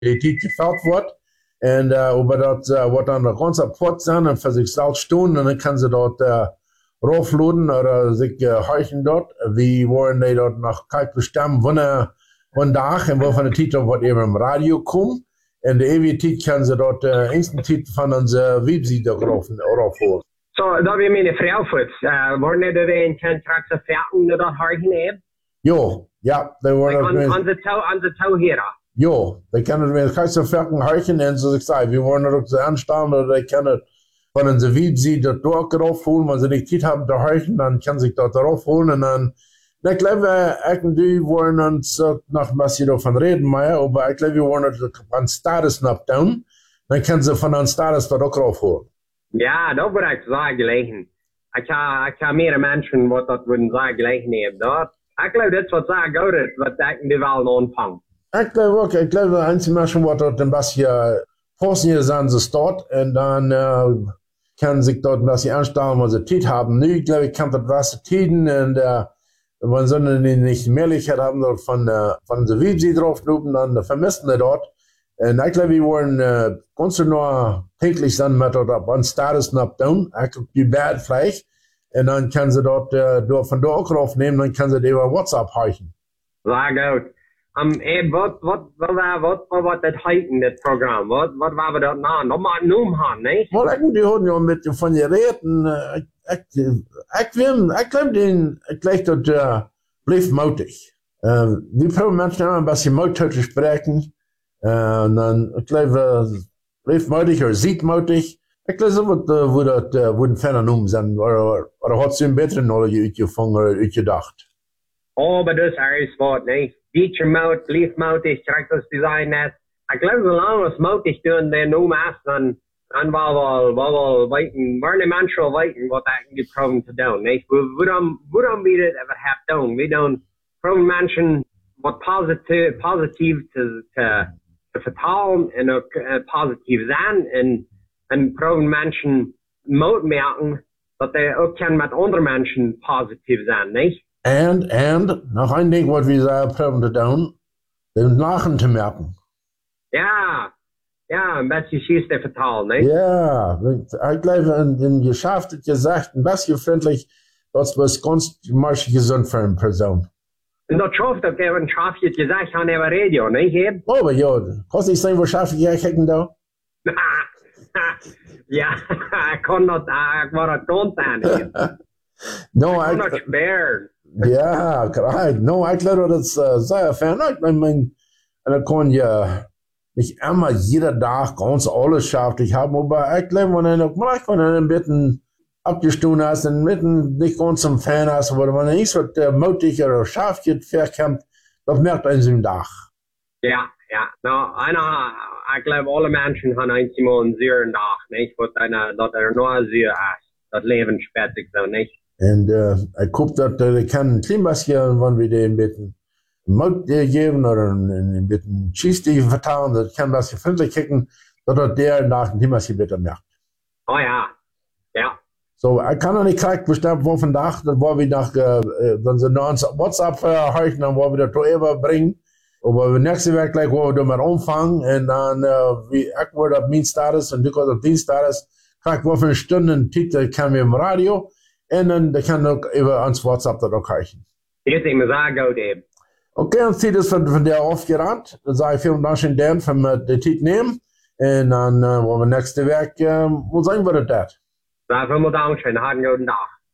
die gefällt wird. Und aber das wird dann noch ganz abfort sein und für sich selbst tun und dann kann sie dort raufladen oder sich horchen dort. Wie wollen die dort noch kalt bestimmen, wann Tag und wovon der Titel wird eben im Radio kommen. Und die ewige Titel kann sie dort engsten Titel von unserer Webseite raufholen. So, da wir meine Frau futz, wollen die da in Kontrakt zu fertigen oder horchen eben? Jo, ja, die wollen an der Tau hier. Jo, die können mit keinem Ferken horchen und so sagen, wir wollen das anstellen oder die können von unserer Webseite dort raufholen, wenn sie nicht Zeit haben zu horchen, dann kann sich dort raufholen und dann ich glaube, wir wollen uns noch ein bisschen davon reden, Meier, aber ich glaube, wir wollen uns an Status noch tun. Dann können sie von einem Status dort auch raufholen. Ja, da würde ich sagen, gelegen. Ich habe mehrere Menschen, die das würden sagen, gelegen haben. Dort. Ich glaube, das wird sagen, gut ist, was ich in die Welt anfangen. Ich glaube auch, ich glaube, die einzigen Menschen, die dort ein bisschen posten, sind sie dort und dann können sich dort ein bisschen anstellen, wenn sie Zeit haben. Nu, ich glaube, ich kann das was Tiden und wenn sie nicht die Möglichkeit haben, dort von der Webseite draufknüpfen, dann vermissen sie dort. Und ich glaube, wir wollen ganz nur täglich sein mit dort an Status noch tun. Ich glaube, die Bad vielleicht. Und dann können sie dort von dort auch draufnehmen, dann können sie die über WhatsApp heichen. Sehr gut. Was war das heißen, das Programm? Was war das noch? Nochmal einen Namen haben, nicht? Well, die haben ja mit von geredet. Ich glaube, gleich dort blieb mutig. Die probieren Menschen immer ein bisschen mutig zu sprechen. Und dann, ich glaube, blieb mutig oder sieht mutig. Ich glaube, so wo ein Phänomen sein. Oder hat sie einen besseren Knowledge ausgefangen oder ausgedacht? Oh, aber das ist alles Wort, nicht? Teacher Mode, blieb mutig, direkt das Design ist. Ich glaube, solange wir es mutig tun, der Nummer ist, dann war weiten, waren die Menschen weiten, was eigentlich probieren zu tun, nicht? Warum wir das überhaupt tun? Wir tun probieren Menschen, was positiv zu vertalen und auch positiv sein und probieren Menschen Mut merken, dass die auch mit anderen Menschen positiv sein, nicht? Und noch ein Ding, was wir sagen, probieren zu tun, den Lachen zu merken. Ja, ein bisschen schießt der vertalen, nicht? Ja, ich glaube, in Geschäft hat gesagt, ein bisschen freundlich, das was ganz gesund für eine Person. Und das schafft, dass er ein Schaf jetzt gesagt hat, über Radio, nicht? Oh, aber ja, kannst du nicht sagen, wo Schafe ich hätten da? Ja, ich kann das, war das Tontan. No, ich kann das sperren. Ja, right. No, ich glaube, das sehr fern. Ich meine, da kann ja nicht immer jeder Tag ganz alles schafft. Ich habe aber ich glaube, wenn er ein bisschen abgestoßen hast und mitten nicht ganz zum Fan hast, aber wenn er nicht so mutig oder scharf geht, verkämpft, das merkt man im Tag. Ja. No, ich glaube, alle Menschen haben einmal einen sehr Tag, nicht? Dass er nur sehr ist. Das Leben sperrt sich so, nicht? Und ich gucke, dass er kann ein klein bisschen, wenn wir den ein bisschen Mut geben oder ein bisschen Cheese vertrauen, das kann was freundlich kicken, dass der nach dem was besser merkt. Oh ja. So, ich kann noch nicht korrekt bestimmt, wo von Tag, das war wir nach, wenn sie noch uns WhatsApp erreichen, dann wollen wir das drüber bringen. Aber nächste Woche gleich wollen wir damit anfangen und dann, wie ich wollte auf mein Status und du kannst auf den Status, krieg ich für eine Stunde einen Titel, kann wir im Radio und dann kann auch über uns WhatsApp das auch reichen. Jetzt immer sagen, gut eben. Okay, dann zieht es von der aufgerannt. Dann sage ich vielen Dank an Dan für den Titel nehmen und dann wollen wir nächste Woche, wo sagen wir das? Vielen Dank, schönen guten Tag.